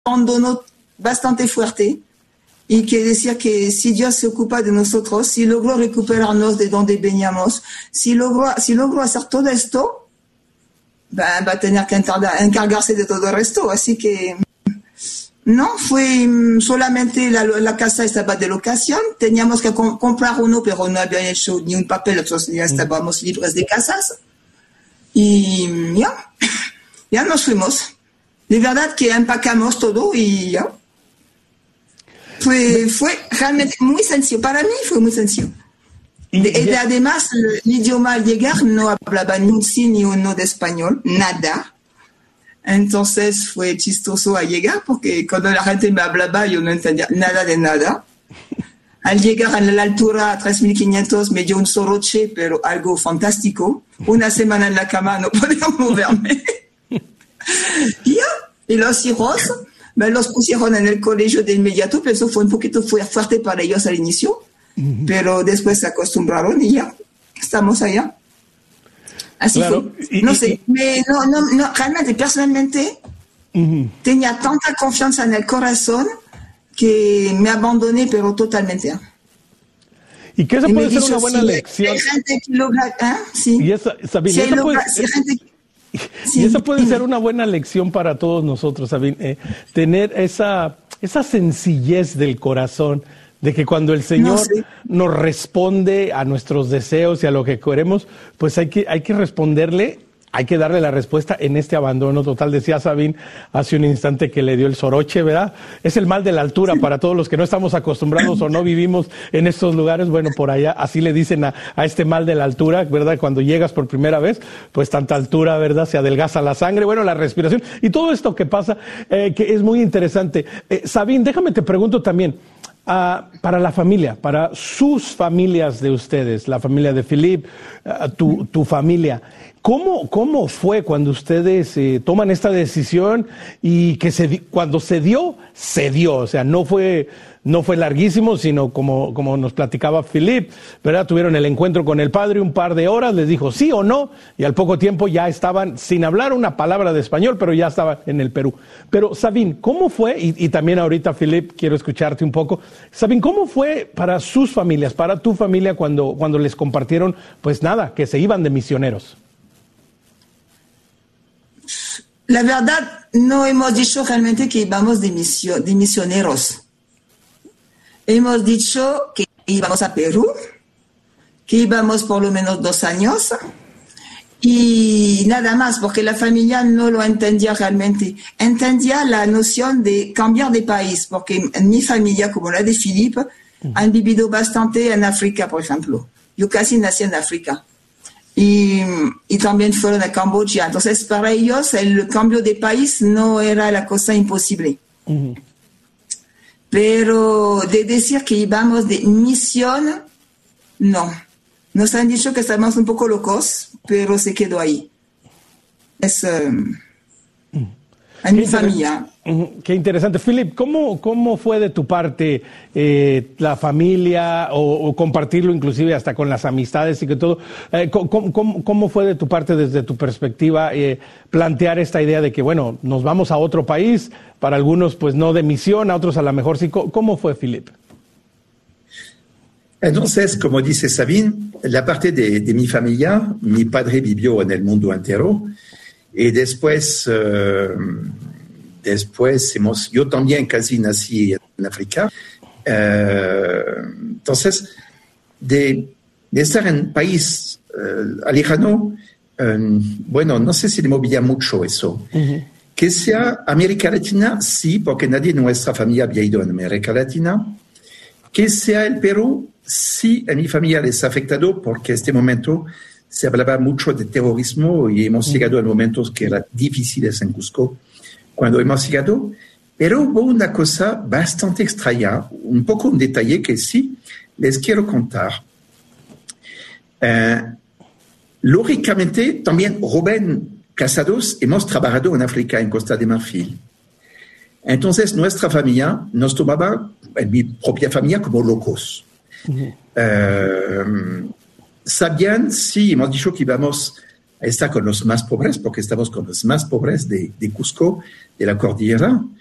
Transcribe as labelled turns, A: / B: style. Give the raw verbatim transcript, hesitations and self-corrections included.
A: abandono bastante fuerte y que decía que si Dios se ocupa de nosotros, si logró recuperarnos de donde veníamos, si logró, si logró hacer todo esto, va, va a tener que encargarse de todo el resto. Así que no, fue solamente la, la casa estaba de locación, teníamos que com- comprar uno, pero no había hecho ni un papel, entonces ya estábamos libres de casas. Y ya, ya nos fuimos. De verdad que empacamos todo y ya. Fue, fue realmente muy sencillo. Para mí fue muy sencillo. Y, de, y además, el idioma al llegar no hablaba ni un sí ni un no de español, nada. Entonces fue chistoso al llegar porque cuando la gente me hablaba yo no entendía nada de nada. Al llegar a la altura a tres mil quinientos me dio un soroche, pero algo fantástico. Una semana en la cama no podía moverme. Y, ya, y los hijos me los pusieron en el colegio de inmediato, pero eso fue un poquito fuerte para ellos al inicio. Uh-huh. Pero después se acostumbraron y ya estamos allá. Así
B: claro.
A: fue.
B: Y,
A: no
B: y,
A: sé,
B: y...
A: me, no, no, no, realmente, personalmente, uh-huh. tenía tanta confianza en el corazón que me abandoné, pero totalmente.
B: ¿Y qué esa puede ser una buena
A: si
B: lección?
A: Hay gente que logra, ¿eh? Sí.
B: Y esa, Sabine,
A: si
B: esa
A: logra,
B: puede,
A: si gente,
B: sí. Y esa puede ser una buena lección para todos nosotros, Sabine, eh, tener esa, esa sencillez del corazón, de que cuando el Señor no, sí. nos responde a nuestros deseos y a lo que queremos, pues hay que, hay que responderle, hay que darle la respuesta en este abandono total. Decía Sabine hace un instante que le dio el soroche, ¿verdad? Es el mal de la altura para todos los que no estamos acostumbrados o no vivimos en estos lugares. Bueno, por allá así le dicen a, a este mal de la altura, ¿verdad? Cuando llegas por primera vez, pues tanta altura, ¿verdad? Se adelgaza la sangre, bueno, la respiración y todo esto que pasa, eh, que es muy interesante. Eh, Sabine, déjame te pregunto también, Uh, para la familia, para sus familias de ustedes, la familia de Philippe, uh, tu, tu familia, ¿cómo, ¿cómo fue cuando ustedes eh, toman esta decisión y que se, cuando se dio, se dio? O sea, no fue, no fue larguísimo, sino como, como nos platicaba Philippe, ¿verdad? Tuvieron el encuentro con el padre un par de horas, les dijo sí o no, y al poco tiempo ya estaban, sin hablar una palabra de español, pero ya estaban en el Perú. Pero, Sabine, ¿cómo fue? Y, y también ahorita, Philippe, quiero escucharte un poco. Sabine, ¿cómo fue para sus familias, para tu familia, cuando, cuando les compartieron, pues nada, que se iban de misioneros?
A: La verdad, no hemos dicho realmente que íbamos de, misio, de misioneros. Hemos dicho que íbamos a Perú, que íbamos por lo menos dos años y nada más, porque la familia no lo entendía realmente. Entendía la noción de cambiar de país, porque en mi familia, como la de Philippe, uh-huh. han vivido bastante en África, por ejemplo. Yo casi nací en África. Y, y también fueron a Camboya. Entonces, para ellos, el cambio de país no era la cosa imposible. Uh-huh. Pero de decir que íbamos de misión, no. Nos han dicho que estamos un poco locos, pero se quedó ahí. Es um, en mi familia.
B: Qué interesante. Philippe, ¿cómo, cómo fue de tu parte eh, la familia o, o compartirlo inclusive hasta con las amistades y que todo? Eh, ¿cómo, cómo, ¿Cómo fue de tu parte desde tu perspectiva eh, plantear esta idea de que, bueno, nos vamos a otro país, para algunos pues no de misión, a otros a lo mejor sí? ¿Cómo fue, Philippe?
C: Entonces, como dice Sabine, la parte de, de mi familia, mi padre vivió en el mundo entero y después... Uh, Después, hemos, yo también casi nací en África. Uh, entonces, de, de estar en un país uh, alejano, um, bueno, no sé si le movía mucho eso. Uh-huh. Que sea América Latina, sí, porque nadie de nuestra familia había ido en América Latina. Que sea el Perú, sí, en mi familia les ha afectado, porque en este momento se hablaba mucho de terrorismo y hemos uh-huh. llegado a momentos que eran difíciles en Cusco. Cuando hemos llegado, pero hubo una cosa bastante extraña, un poco un detalle que sí les quiero contar. Uh, lógicamente, también Rubén Casados hemos trabajado en África, en Costa de Marfil. Entonces, nuestra familia nos tomaba, en mi propia familia, como locos. Uh-huh. Uh, sabían, sí, hemos dicho que íbamos a estar con los más pobres, porque estamos con los más pobres de, de Cusco, de la cordillera.